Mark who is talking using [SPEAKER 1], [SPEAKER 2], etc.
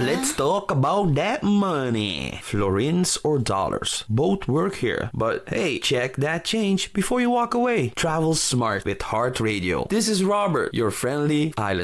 [SPEAKER 1] Let's talk about that money. Florins or dollars, both work here. But hey, check that change before you walk away. Travel smart with Heart Radio. This is Robert, your friendly island